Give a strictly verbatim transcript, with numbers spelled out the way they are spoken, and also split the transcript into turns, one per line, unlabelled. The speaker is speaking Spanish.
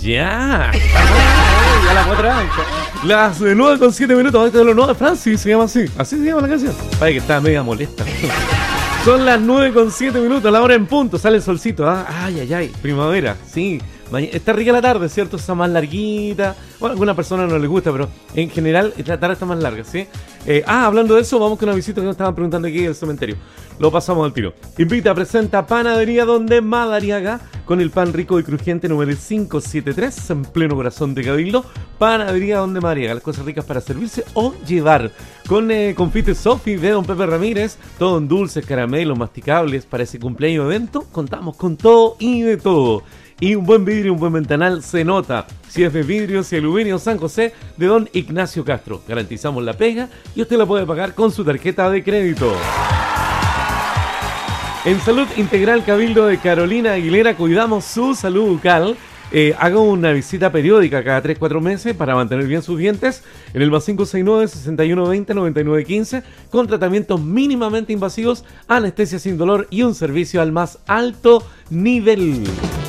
Ya. Ya las cuatro Las nueve con siete minutos. Este de los nueve de Francis se llama así. Así se llama la canción. Vaya que está media molesta. Son las nueve con siete minutos, la hora en punto. Sale el solcito. ¿Ah? Ay, ay, ay. Primavera. Sí. Está rica la tarde, ¿cierto? Está más larguita. Bueno, a alguna persona no le gusta, pero en general la tarde está más larga, ¿sí? Eh, ah, hablando de eso, vamos con una visita que nos estaban preguntando aquí del cementerio. Lo pasamos al tiro. Invita, presenta Panadería Donde Madariaga, con el pan rico y crujiente número quinientos setenta y tres, en pleno corazón de Cabildo. Panadería Donde Madariaga, las cosas ricas para servirse o llevar. Con eh, confite Sofi de Don Pepe Ramírez, todo en dulces, caramelos, masticables para ese cumpleaños evento. Contamos con todo y de todo. Y un buen vidrio, un buen ventanal se nota. Si es de vidrios y aluminio San José, de Don Ignacio Castro. Garantizamos la pega y usted la puede pagar con su tarjeta de crédito. En Salud Integral Cabildo de Carolina Aguilera, cuidamos su salud bucal. Eh, haga una visita periódica cada tres a cuatro meses para mantener bien sus dientes en el más cinco seis nueve, seis uno dos cero, nueve nueve uno cinco con tratamientos mínimamente invasivos, anestesia sin dolor y un servicio al más alto nivel.